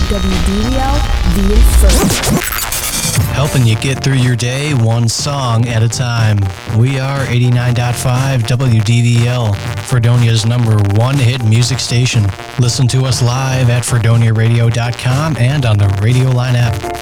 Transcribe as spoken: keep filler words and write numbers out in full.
W D V L, the Inferno. Helping you get through your day one song at a time. We are eighty-nine point five W D V L, Fredonia's number one hit music station. Listen to us live at fredonia radio dot com and on the Radio Line app.